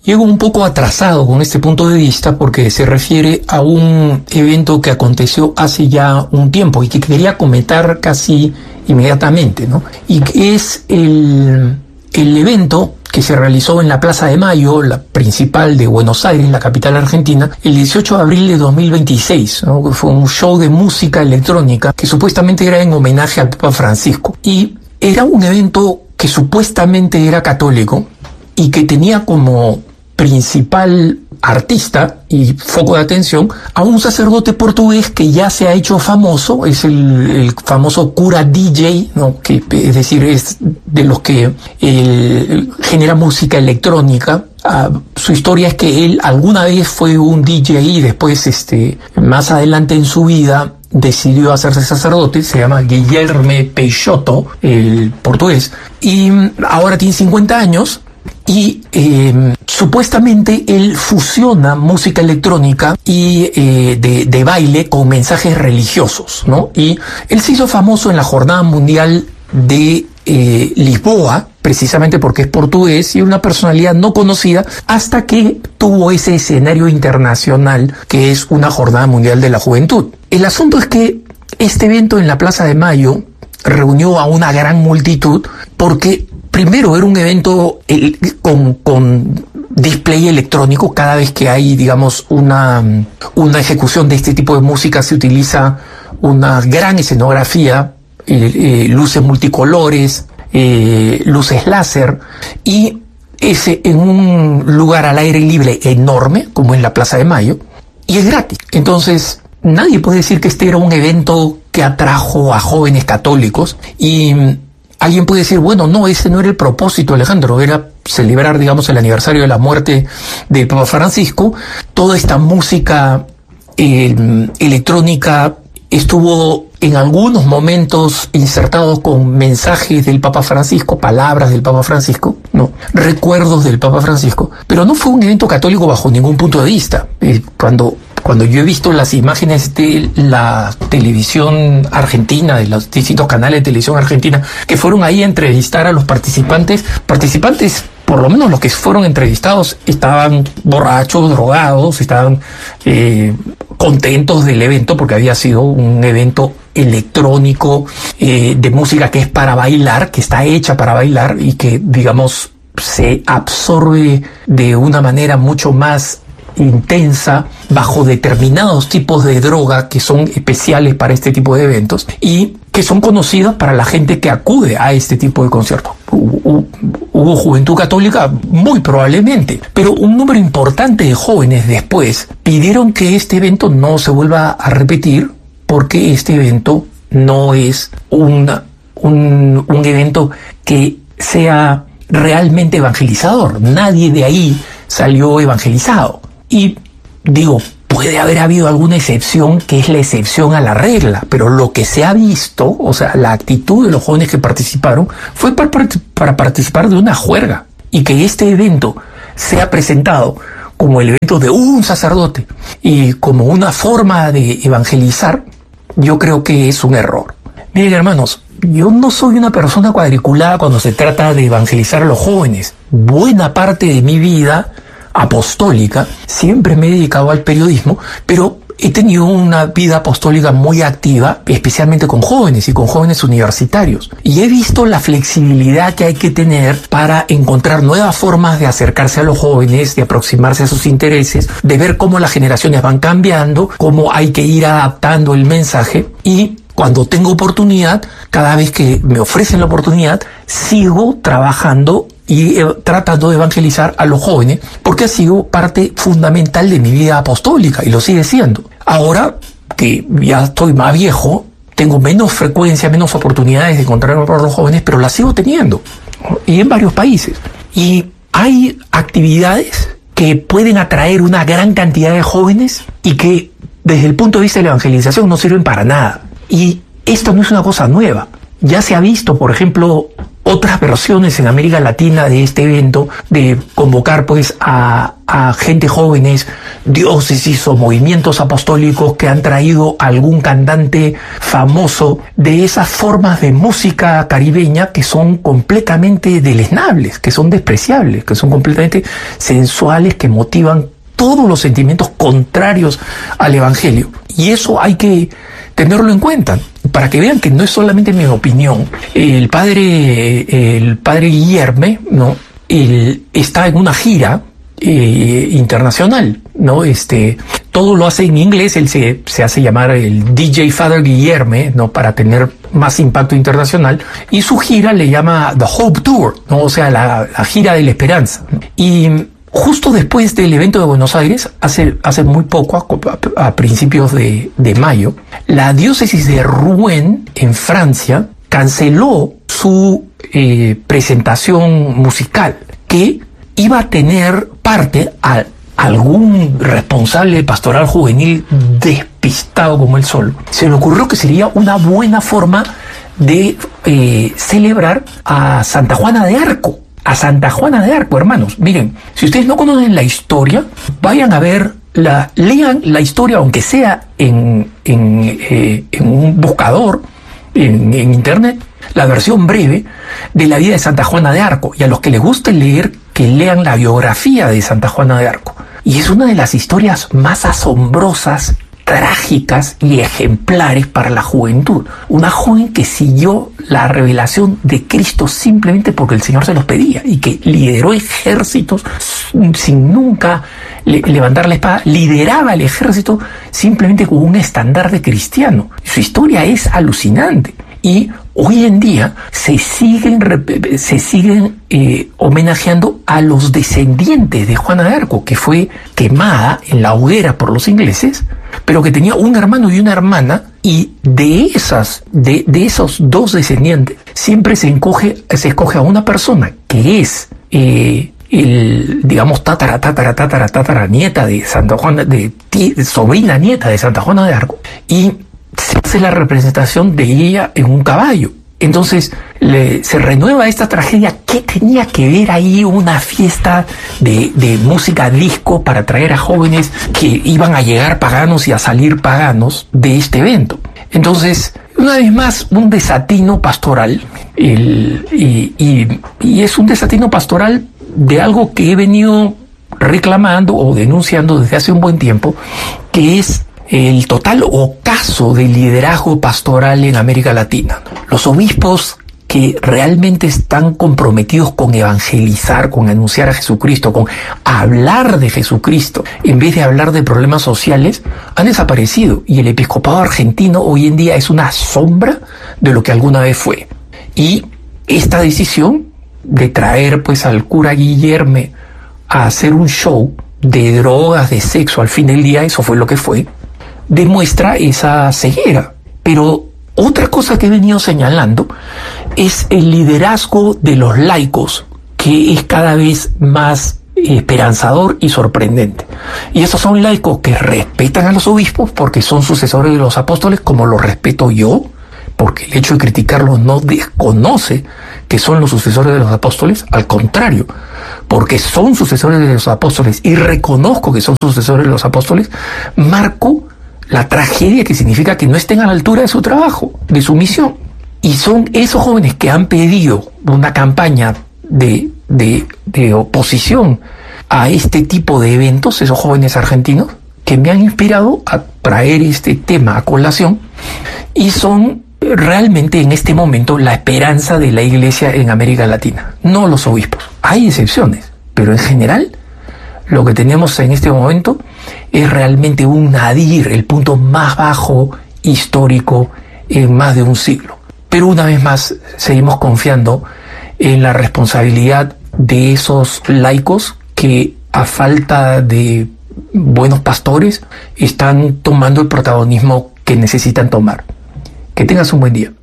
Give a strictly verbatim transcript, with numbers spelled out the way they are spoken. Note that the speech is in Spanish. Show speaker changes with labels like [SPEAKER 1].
[SPEAKER 1] Llego un poco atrasado con este punto de vista porque se refiere a un evento que aconteció hace ya un tiempo y que quería comentar casi inmediatamente, ¿no? Y que es el, el evento que se realizó en la Plaza de Mayo, la principal de Buenos Aires, la capital argentina, el dieciocho de abril de dos mil veintiséis, ¿no? Fue un show de música electrónica que supuestamente era en homenaje al Papa Francisco. Y era un evento que supuestamente era católico y que tenía como principal artista y foco de atención a un sacerdote portugués que ya se ha hecho famoso, es el, el famoso cura D J, ¿no? Que es decir, es de los que el, genera música electrónica. Uh, su historia es que él alguna vez fue un D J y después, este, más adelante en su vida, decidió hacerse sacerdote. Se llama Guilherme Peixoto, el portugués, y ahora tiene cincuenta años. Y eh, supuestamente él fusiona música electrónica y eh, de, de baile con mensajes religiosos, ¿no? Y él se hizo famoso en la Jornada Mundial de eh, Lisboa, precisamente porque es portugués y una personalidad no conocida, hasta que tuvo ese escenario internacional que es una Jornada Mundial de la Juventud. El asunto es que este evento en la Plaza de Mayo reunió a una gran multitud porque primero era un evento el, con, con display electrónico. Cada vez que hay, digamos, una, una ejecución de este tipo de música se utiliza una gran escenografía, eh, eh, luces multicolores, eh, luces láser, y ese en un lugar al aire libre enorme, como en la Plaza de Mayo, y es gratis. Entonces, nadie puede decir que este era un evento que atrajo a jóvenes católicos, y alguien puede decir, bueno, no, ese no era el propósito, Alejandro, era celebrar, digamos, el aniversario de la muerte del Papa Francisco. Toda esta música eh, electrónica estuvo en algunos momentos insertados con mensajes del Papa Francisco, palabras del Papa Francisco, no, recuerdos del Papa Francisco, pero no fue un evento católico bajo ningún punto de vista. Eh, cuando Cuando yo he visto las imágenes de la televisión argentina, de los distintos canales de televisión argentina, que fueron ahí a entrevistar a los participantes, participantes, por lo menos los que fueron entrevistados, estaban borrachos, drogados, estaban eh, contentos del evento, porque había sido un evento electrónico, eh, de música que es para bailar, que está hecha para bailar y que, digamos, se absorbe de una manera mucho más intensa bajo determinados tipos de droga que son especiales para este tipo de eventos y que son conocidos para la gente que acude a este tipo de conciertos. Hubo, hubo juventud católica, muy probablemente, pero un número importante de jóvenes después pidieron que este evento no se vuelva a repetir porque este evento no es una, un, un evento que sea realmente evangelizador. Nadie de ahí salió evangelizado. Y digo, puede haber habido alguna excepción que es la excepción a la regla, pero lo que se ha visto, o sea, la actitud de los jóvenes que participaron fue para, para participar de una juerga. Y que este evento sea presentado como el evento de un sacerdote y como una forma de evangelizar, yo creo que es un error. Miren, hermanos, yo no soy una persona cuadriculada cuando se trata de evangelizar a los jóvenes. Buena parte de mi vida apostólica siempre me he dedicado al periodismo, pero he tenido una vida apostólica muy activa, especialmente con jóvenes y con jóvenes universitarios. Y he visto la flexibilidad que hay que tener para encontrar nuevas formas de acercarse a los jóvenes, de aproximarse a sus intereses, de ver cómo las generaciones van cambiando, cómo hay que ir adaptando el mensaje. Y cuando tengo oportunidad, cada vez que me ofrecen la oportunidad, sigo trabajando y eh, tratando de evangelizar a los jóvenes, porque ha sido parte fundamental de mi vida apostólica y lo sigue siendo. Ahora que ya estoy más viejo, tengo menos frecuencia, menos oportunidades de encontrarme con los jóvenes, pero las sigo teniendo, y en varios países. Y hay actividades que pueden atraer una gran cantidad de jóvenes y que desde el punto de vista de la evangelización no sirven para nada. Y esto no es una cosa nueva. ya se ha visto, por ejemplo, otras versiones en América Latina de este evento, de convocar pues a, a gente jóvenes, diócesis o movimientos apostólicos que han traído a algún cantante famoso de esas formas de música caribeña que son completamente deleznables, que son despreciables, que son completamente sensuales, que motivan todos los sentimientos contrarios al Evangelio. Y eso hay que tenerlo en cuenta, para que vean que no es solamente mi opinión. El padre, el padre Guillerme, ¿no? Él está en una gira eh, internacional, ¿no? Este, todo lo hace en inglés, él se, se hace llamar el D J Father Guillerme, ¿no? Para tener más impacto internacional, y su gira le llama The Hope Tour, ¿no? O sea, la, la gira de la esperanza, ¿no? Y justo después del evento de Buenos Aires, hace, hace muy poco, a, a principios de, de mayo, la diócesis de Rouen, en Francia, canceló su eh, presentación musical, que iba a tener parte a algún responsable pastoral juvenil despistado como él solo. Se le ocurrió que sería una buena forma de eh, celebrar a Santa Juana de Arco. A Santa Juana de Arco, hermanos. Miren, si ustedes no conocen la historia, vayan a ver, la, lean la historia, aunque sea en, en, eh, en un buscador, en, en internet, la versión breve de la vida de Santa Juana de Arco. Y a los que les guste leer, que lean la biografía de Santa Juana de Arco. Y es una de las historias más asombrosas, trágicas y ejemplares para la juventud. Una joven que siguió la revelación de Cristo simplemente porque el Señor se los pedía, y que lideró ejércitos sin nunca le levantar la espada, lideraba el ejército simplemente con un estandarte cristiano. Su historia es alucinante. Y hoy en día se siguen, se siguen eh, homenajeando a los descendientes de Juana de Arco, que fue quemada en la hoguera por los ingleses, pero que tenía un hermano y una hermana, y de esas, de, de esos dos descendientes, siempre se encoge, se escoge a una persona que es eh, el, digamos, tatara, tatara, tatara, tatara, nieta de Santa Juana, de, de sobrina nieta de Santa Juana de Arco, y se hace la representación de ella en un caballo. Entonces le, se renueva esta tragedia. ¿Qué tenía que ver ahí una fiesta de, de música disco para atraer a jóvenes que iban a llegar paganos y a salir paganos de este evento? Entonces, una vez más, un desatino pastoral, el, y, y, y es un desatino pastoral de algo que he venido reclamando o denunciando desde hace un buen tiempo, que es el total ocaso del liderazgo pastoral en América Latina. Los obispos que realmente están comprometidos con evangelizar, con anunciar a Jesucristo, con hablar de Jesucristo, en vez de hablar de problemas sociales, han desaparecido. Y el episcopado argentino hoy en día es una sombra de lo que alguna vez fue. Y esta decisión de traer pues al cura Guillerme a hacer un show de drogas, de sexo, al fin del día eso fue lo que fue, demuestra esa ceguera. Pero otra cosa que he venido señalando es el liderazgo de los laicos, que es cada vez más esperanzador y sorprendente. Y esos son laicos que respetan a los obispos porque son sucesores de los apóstoles, como los respeto yo, porque el hecho de criticarlos no desconoce que son los sucesores de los apóstoles, al contrario, porque son sucesores de los apóstoles y reconozco que son sucesores de los apóstoles, marco la tragedia que significa que no estén a la altura de su trabajo, de su misión. Y son esos jóvenes que han pedido una campaña de, de, de oposición a este tipo de eventos, esos jóvenes argentinos, que me han inspirado a traer este tema a colación, y son realmente en este momento la esperanza de la Iglesia en América Latina, no los obispos. Hay excepciones, pero en general lo que tenemos en este momento es realmente un nadir, el punto más bajo histórico en más de un siglo. Pero una vez más seguimos confiando en la responsabilidad de esos laicos que, a falta de buenos pastores, están tomando el protagonismo que necesitan tomar. Que tengas un buen día.